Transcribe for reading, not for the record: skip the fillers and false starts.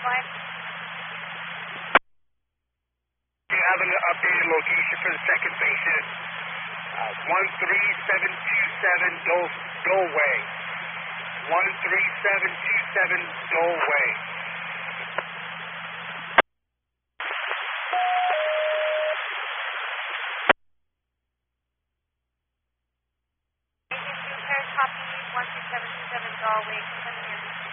line. Do you have an updated location for the second patient? 13727 Dole Way. 13727 Dole Way. Copy 13727 Dole Way.